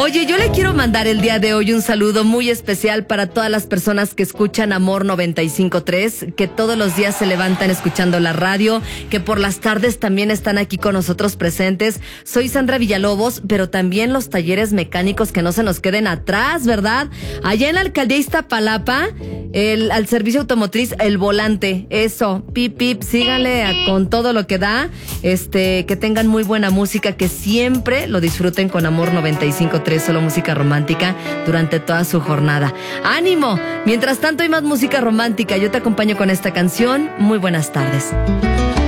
Oye, yo le quiero mandar el día de hoy un saludo muy especial para todas las personas que escuchan Amor 95.3, que todos los días se levantan escuchando la radio, que por las tardes también están aquí con nosotros presentes. Soy Sandra Villalobos, pero también los talleres mecánicos que no se nos queden atrás, ¿verdad? Allá en la alcaldía Iztapalapa, al servicio automotriz, el volante, eso, pip, pip, síganle con todo lo que da, que tengan muy buena música, que siempre lo disfruten con Amor 95.3, solo música romántica durante toda su jornada. ¡Ánimo! Mientras tanto hay más música romántica, yo te acompaño con esta canción. Muy buenas tardes.